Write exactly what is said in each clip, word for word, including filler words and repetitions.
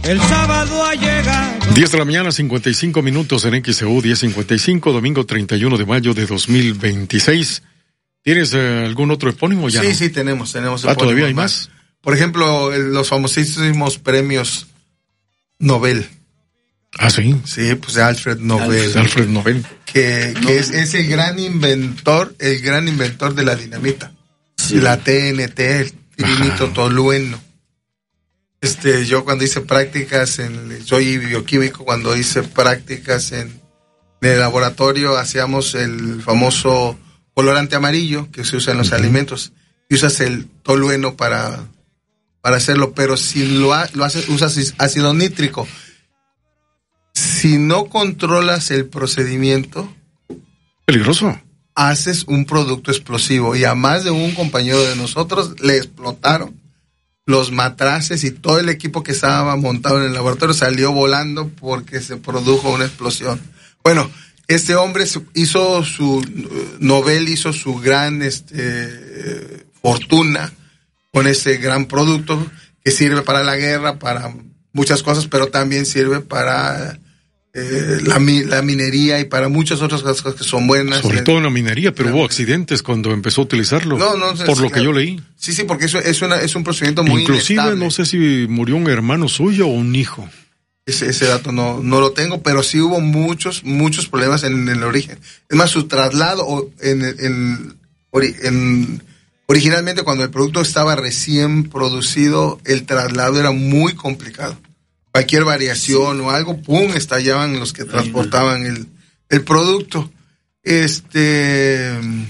El sábado ha llegado. diez de la mañana, cincuenta y cinco minutos en X E U, diez cincuenta y cinco, domingo treinta y uno de mayo de dos mil veintiséis. ¿Tienes eh, algún otro epónimo ya? Sí, no? sí, tenemos, tenemos. Ah, ¿todavía hay más? Por ejemplo, el, los famosísimos premios Nobel. Ah, sí. Sí, pues de Alfred Nobel. Alfred, Alfred Nobel. Que, que no. es, es el gran inventor, el gran inventor de la dinamita. Sí. La T N T, el trinito tolueno. Este, yo cuando hice prácticas en, soy bioquímico, cuando hice prácticas en, en el laboratorio, hacíamos el famoso colorante amarillo que se usa en los uh-huh. alimentos, y usas el tolueno para, para hacerlo, pero si lo, ha, lo haces, usas ácido nítrico. Si no controlas el procedimiento, peligroso, haces un producto explosivo, y a más de un compañero de nosotros le explotaron los matraces y todo el equipo que estaba montado en el laboratorio salió volando porque se produjo una explosión. Bueno, este hombre hizo su, Nobel hizo su gran este, fortuna con ese gran producto que sirve para la guerra, para muchas cosas, pero también sirve para eh, la, la minería y para muchas otras cosas que son buenas. Sobre todo en la minería, pero la, hubo accidentes cuando empezó a utilizarlo. No, no, por sí, lo que claro. yo leí. Sí, sí, porque eso es una es un procedimiento muy inclusive inestable. No sé si murió un hermano suyo o un hijo. Ese, ese dato no, no lo tengo, pero sí hubo muchos, muchos problemas en, en el origen. Es más, su traslado en, en, en, en originalmente cuando el producto estaba recién producido, el traslado era muy complicado. Cualquier variación sí. o algo, pum, estallaban los que transportaban el, el producto. Este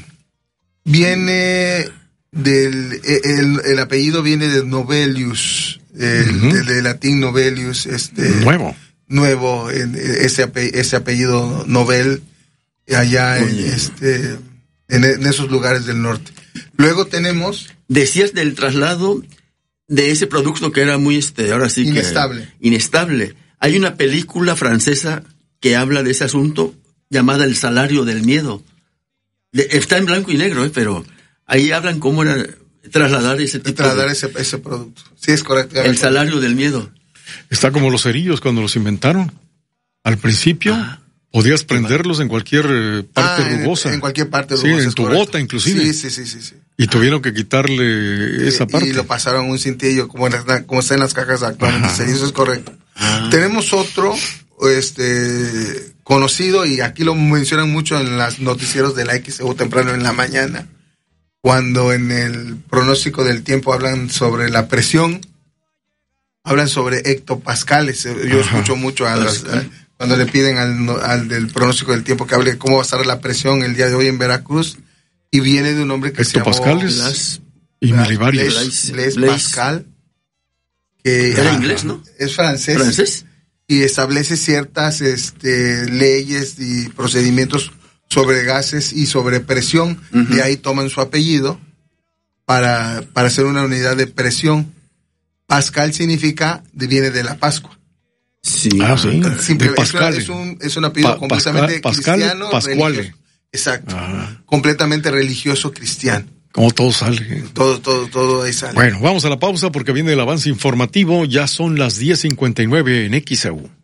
viene del el, el apellido viene de Nobelius. El, uh-huh. del, del latín Nobelius, este nuevo, nuevo, ese apellido, ese apellido Nobel allá en, este, en, en esos lugares del norte. Luego tenemos. Decías del traslado de ese producto que era muy, este, ahora sí inestable. que inestable. Hay una película francesa que habla de ese asunto llamada El salario del miedo. De, está en blanco y negro, eh, pero ahí hablan cómo era trasladar ese tipo trasladar de, ese, ese producto. Sí, es correcto. El salario del miedo. Está como los cerillos cuando los inventaron. Al principio ah, podías prenderlos en cualquier parte ah, rugosa. En, en cualquier parte rugosa. Sí, en tu correcto. Bota inclusive. Sí, sí, sí, sí, sí. Y tuvieron que quitarle y, esa parte. Y lo pasaron un cintillo, como, en las, como está en las cajas actualmente. Sí, eso es correcto. Ah. Tenemos otro este conocido, y aquí lo mencionan mucho en los noticieros de la X E U temprano en la mañana, cuando en el pronóstico del tiempo hablan sobre la presión, hablan sobre hectopascales. Yo Ajá. escucho mucho a las, a, cuando le piden al, al del pronóstico del tiempo que hable cómo va a estar la presión el día de hoy en Veracruz, y viene de un hombre que se llamó Blas, y milivarios. Blaise, Blaise, Blaise Pascal, que era inglés, ¿no? Es francés. ¿Francés? Y establece ciertas este, leyes y procedimientos sobre gases y sobre presión. Uh-huh. De ahí toman su apellido para, para hacer una unidad de presión. Pascal significa, viene de la Pascua. Sí, ah, sí. Simple, es, una, es, un, es un apellido pa- completamente Pascal, cristiano. Pascuale. Exacto. Ah. Completamente religioso cristiano. Como todo sale. Todo, todo, todo ahí sale. Bueno, vamos a la pausa porque viene el avance informativo. Ya son las diez cincuenta y nueve en X E U.